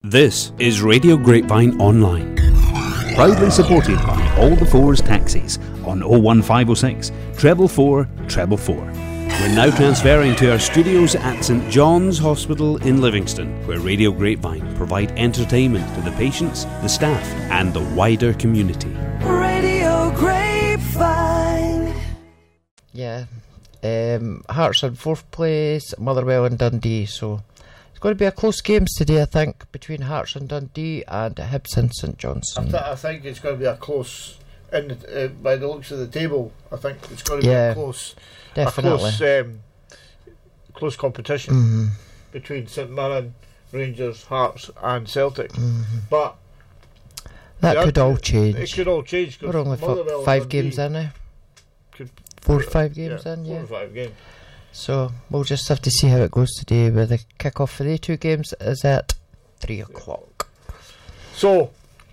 This is Radio Grapevine Online, proudly supported by All the Fours Taxis on 01506 444 444. We're now transferring to our studios at St John's Hospital in Livingston, where Radio Grapevine provide entertainment to the patients, the staff and the wider community. Radio Grapevine. Yeah, Hearts in 4th place, Motherwell and Dundee, so it's going to be a close games today, I think, between Hearts and Dundee and Hibs and St Johnstone. I think it's going to be a close, by the looks of the table, I think it's going to be a close, definitely. Close competition between St Mirren, Rangers, Hearts and Celtic. But that could all change. It could all change. We're only 5 games in now. 4 or 5 games in, 4 or 5 games. So we'll just have to see how it goes today. With the kick-off for the 2 games is at 3 o'clock. So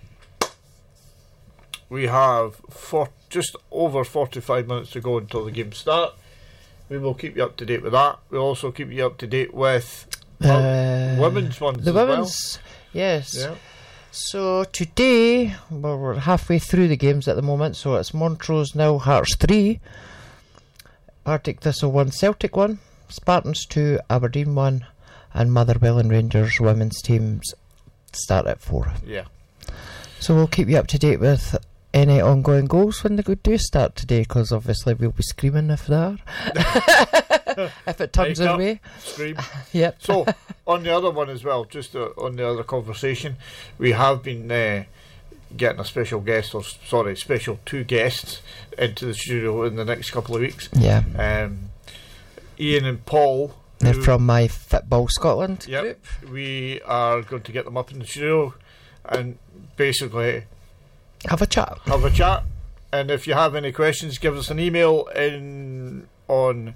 we have just over 45 minutes to go until the games start. We will keep you up to date with that. We'll also keep you up to date with women's ones. The women's, yes. Yeah. So today, we're halfway through the games at the moment. So it's Montrose 0, Hearts 3, Partick Thistle 1, Celtic 1, Spartans 2, Aberdeen 1, and Motherwell and Rangers women's teams start at 4. Yeah. So we'll keep you up to date with any ongoing goals when they do start today, because obviously we'll be screaming if they are. If it turns our way. Scream. Yep. So, on the other one as well, just on the other conversation, we have been getting a special guest, special 2 guests into the studio in the next couple of weeks. Yeah. Ian and Paul. They're from my Football Scotland group. We are going to get them up in the studio and basically have a chat. And if you have any questions, give us an email on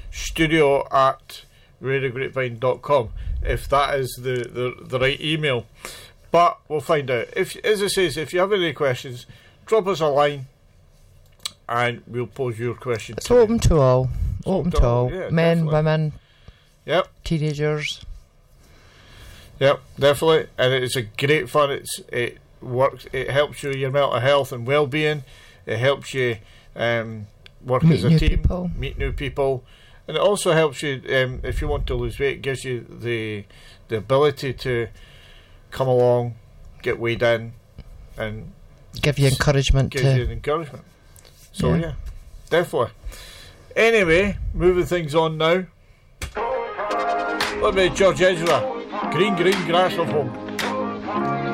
studio@radiograpevine.com if that is the right email. But we'll find out. As it says, if you have any questions, drop us a line and we'll pose your questions. It's open to all. Open to all. Yeah, men, definitely. women, teenagers. Yep, definitely. And it's a great fun. It works. It helps you your mental health and well-being. It helps you work as a team, meet new people, and it also helps you if you want to lose weight. It gives you the ability to come along, get weighed in, and give you encouragement. So yeah, definitely. Anyway, moving things on now. Let me George Ezra, Green Grass of Home.